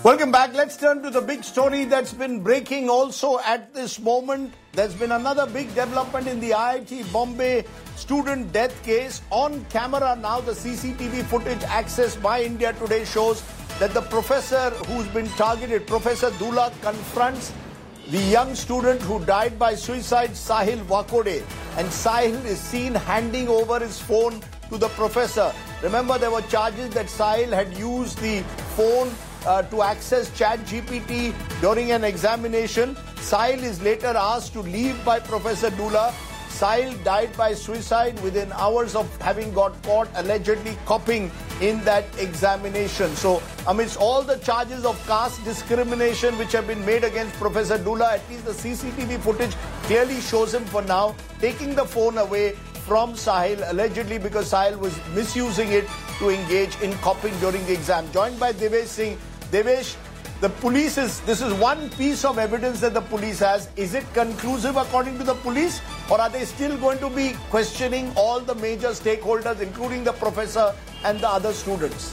Welcome back. Let's turn to the big story that's been breaking also at this moment. There's been another big development in the IIT Bombay student death case. On camera now, the CCTV footage accessed by India Today shows that the professor who's been targeted, Professor Dula, confronts the young student who died by suicide, Sahil Wakode. And Sahil is seen handing over his phone to the professor. Remember, there were charges that Sahil had used the phone to access ChatGPT during an examination. Sahil is later asked to leave by Professor Dula. Sahil died by suicide within hours of having got caught allegedly copying in that examination. So amidst all the charges of caste discrimination which have been made against Professor Dula, at least the CCTV footage clearly shows him for now taking the phone away from Sahil, allegedly because Sahil was misusing it to engage in copying during the exam. Joined by Devesh Singh. Devesh, this is one piece of evidence that the police has. Is it conclusive according to the police, or are they still going to be questioning all the major stakeholders, including the professor and the other students?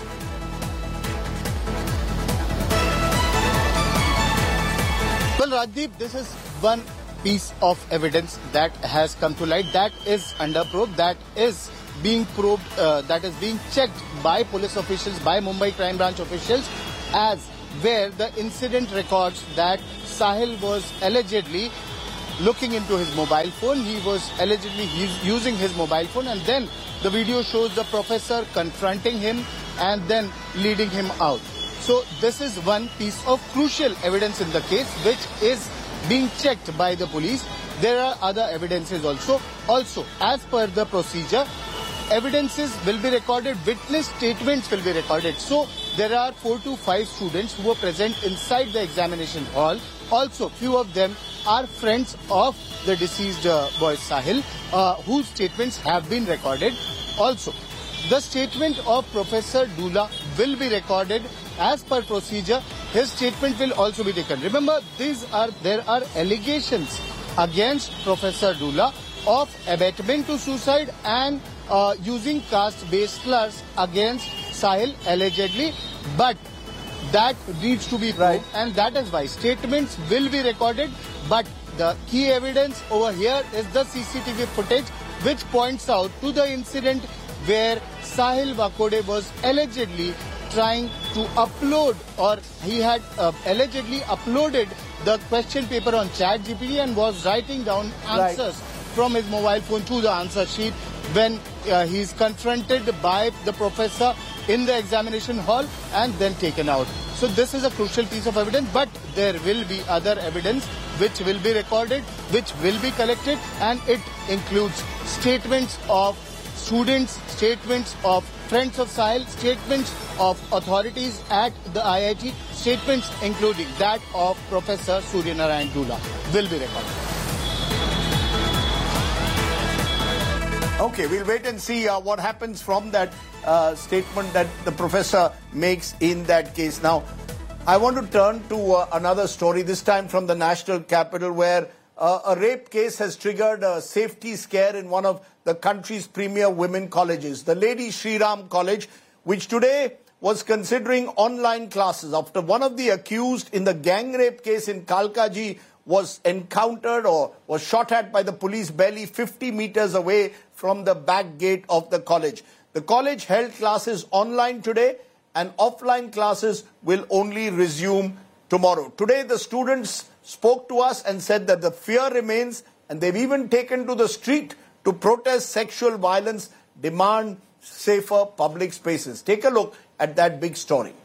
Well, Rajdeep, this is one piece of evidence that has come to light, that is under probe, that is being probed, that is being checked by police officials, by Mumbai Crime Branch officials, as where the incident records that Sahil was allegedly looking into his mobile phone. He was allegedly using his mobile phone, and then the video shows the professor confronting him and then leading him out. So this is one piece of crucial evidence in the case which is being checked by the police. There are other evidences also. Also, as per the procedure, evidences will be recorded, witness statements will be recorded. So there are 4 to 5 students who were present inside the examination hall. Also, few of them are friends of the deceased boy Sahil, whose statements have been recorded. Also, the statement of Professor Dula will be recorded as per procedure. His statement will also be taken. Remember, there are allegations against Professor Dula of abetment to suicide and using caste-based slurs against Sahil allegedly, but that needs to be proved, and that is why statements will be recorded. But the key evidence over here is the CCTV footage which points out to the incident where Sahil Wakode was allegedly trying to upload, or he had allegedly uploaded the question paper on ChatGPT and was writing down answers from his mobile phone to the answer sheet when he is confronted by the professor in the examination hall and then taken out. So this is a crucial piece of evidence, but there will be other evidence which will be recorded, which will be collected, and it includes statements of students, statements of friends of Sahil, statements of authorities at the IIT, statements including that of Professor Surya Narayan Dula will be recorded. Okay, we'll wait and see what happens from that statement that the professor makes in that case. Now, I want to turn to another story, this time from the national capital, where a rape case has triggered a safety scare in one of the country's premier women colleges, the Lady Shri Ram College, which today was considering online classes after one of the accused in the gang rape case in Kalkaji was encountered or was shot at by the police barely 50 meters away from the back gate of the college. The college held classes online today, and offline classes will only resume tomorrow. Today, the students spoke to us and said that the fear remains, and they've even taken to the street to protest sexual violence, demand safer public spaces. Take a look at that big story.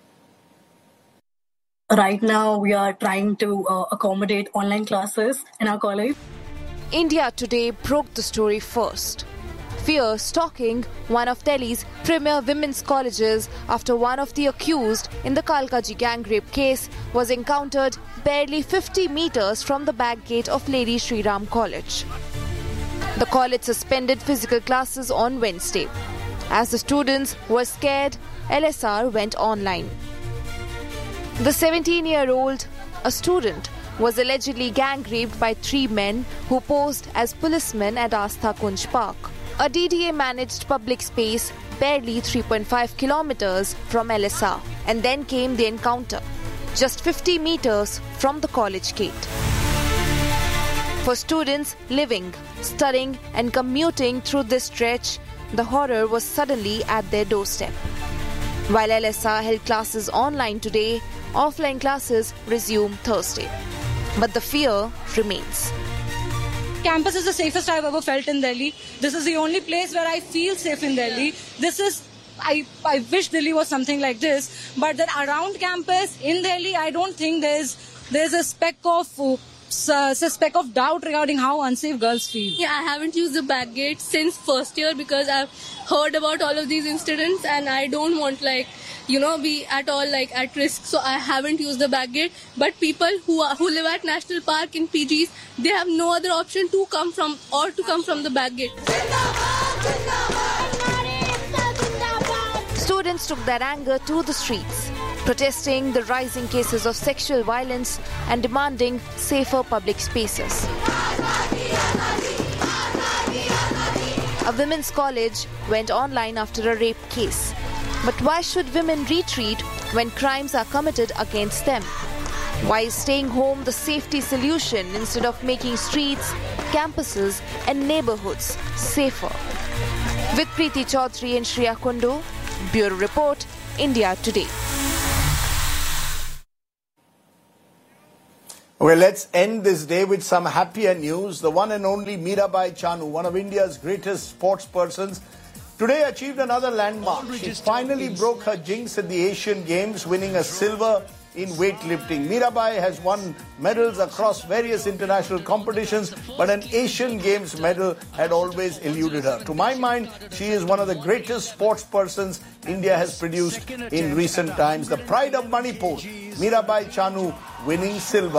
Right now, we are trying to accommodate online classes in our college. India Today broke the story first. Fear stalking one of Delhi's premier women's colleges after one of the accused in the Kalkaji gang rape case was encountered barely 50 meters from the back gate of Lady Shri Ram College. The college suspended physical classes on Wednesday. As the students were scared, LSR went online. The 17-year-old, a student, was allegedly gang raped by 3 men who posed as policemen at Astha Kunj Park, a DDA-managed public space barely 3.5 kilometers from LSR. And then came the encounter. just 50 meters from the college gate. For students living, studying and commuting through this stretch, the horror was suddenly at their doorstep. While LSR held classes online today, offline classes resume Thursday. But the fear remains. Campus is the safest I've ever felt in Delhi. This is the only place where I feel safe in Delhi. I wish Delhi was something like this. But then around campus in Delhi, I don't think there's a speck of doubt regarding how unsafe girls feel. Yeah, I haven't used the back gate since first year because I've heard about all of these incidents and I don't want be at all at risk. So I haven't used the back gate. But people who live at National Park in PGs, they have no other option to come from the back gate. Students took their anger to the streets, protesting the rising cases of sexual violence and demanding safer public spaces. A women's college went online after a rape case. But why should women retreat when crimes are committed against them? Why is staying home the safety solution instead of making streets, campuses and neighborhoods safer? With Preeti Chaudhary and Shreya Kundu, Bureau Report, India Today. Well, let's end this day with some happier news. The one and only Mirabai Chanu, one of India's greatest sports persons, today achieved another landmark. She finally broke her jinx at the Asian Games, winning a silver in weightlifting. Mirabai has won medals across various international competitions, but an Asian Games medal had always eluded her. To my mind, she is one of the greatest sports persons India has produced in recent times. The pride of Manipur, Mirabai Chanu winning silver.